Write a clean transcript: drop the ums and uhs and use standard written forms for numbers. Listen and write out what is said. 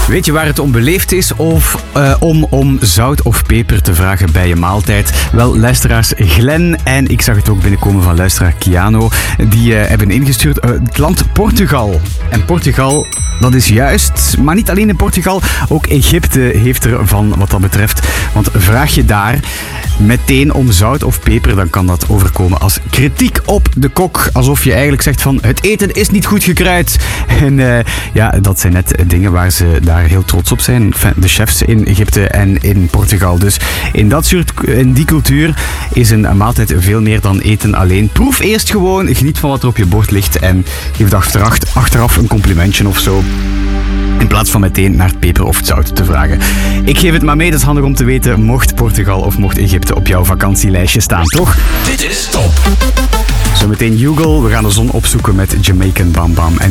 Weet je waar het onbeleefd is om zout of peper te vragen bij je maaltijd? Wel, luisteraars Glenn en ik zag het ook binnenkomen van luisteraar Kiano, die hebben ingestuurd het land Portugal. En Portugal, dat is juist, maar niet alleen in Portugal, ook Egypte heeft er van wat dat betreft. Want vraag je daar meteen om zout of peper, dan kan dat overkomen als kritiek op de kok. Alsof je eigenlijk zegt van, het eten is niet goed gekruid. En dat zijn net dingen waar ze daar heel trots op zijn. De chefs in Egypte en in Portugal. Dus in die cultuur is een maaltijd veel meer dan eten alleen. Proef eerst gewoon, geniet van wat er op je bord ligt en geef achteraf een complimentje of zo. In plaats van meteen naar het peper of het zout te vragen. Ik geef het maar mee, dat is handig om te weten. Mocht Portugal of mocht Egypte op jouw vakantielijstje staan, toch? Dit is Top. Zometeen Hugo, we gaan de zon opzoeken met Jamaican Bam Bam.